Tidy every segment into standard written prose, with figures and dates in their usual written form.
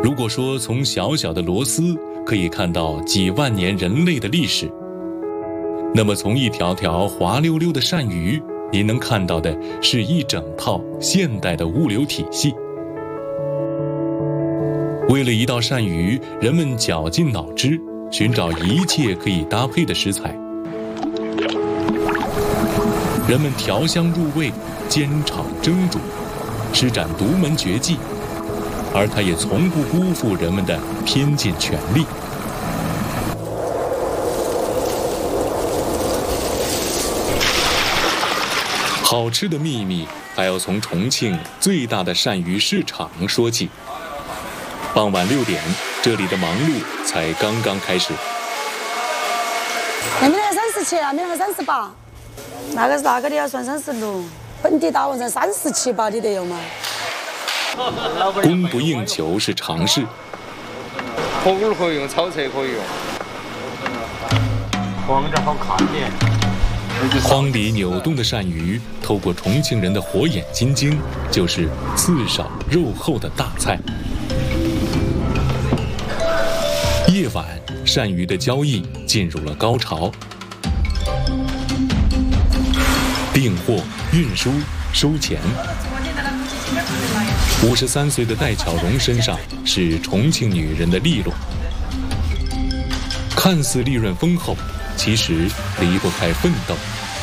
如果说从小小的螺丝可以看到几万年人类的历史，那么从一条条滑溜溜的鳝鱼，您能看到的是一整套现代的物流体系。为了一道鳝鱼，人们绞尽脑汁，寻找一切可以搭配的食材。人们调香入味，煎炒蒸煮，施展独门绝技，而它也从不辜负人们的拼尽全力。好吃的秘密还要从重庆最大的鳝鱼市场说起。傍晚6点，这里的忙碌才刚刚开始。 那边那个37啊，那边那个38，那个的要算36，本地大王才37吧，你得有吗？ 供不应求是常事。 火锅可以用，炒菜可以用，黄着好看点。 筐里扭动的鳝鱼，透过重庆人的火眼金睛，就是刺少肉厚的大菜。夜晚，鳝鱼的交易进入了高潮。订货、运输、收钱。53岁的戴巧荣身上是重庆女人的利落，看似利润丰厚，其实离不开奋斗。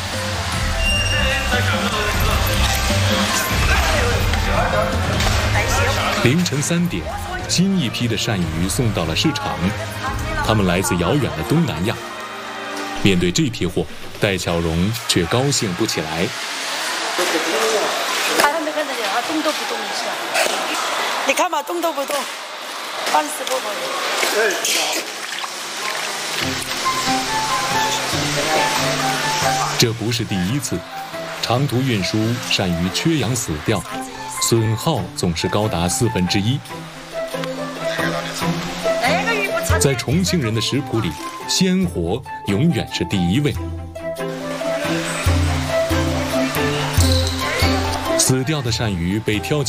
凌晨3点，新一批的鳝鱼送到了市场，它们来自遥远的东南亚。面对这批货，戴巧荣却高兴不起来。 看没看到他动都不动是吧？你看嘛，动都不动，烦死婆婆了。 这不是第一次，长途运输鳝鱼缺氧死掉，损耗总是高达1/4。在重庆人的食谱里，鲜活永远是第一位。死掉的鳝鱼被挑起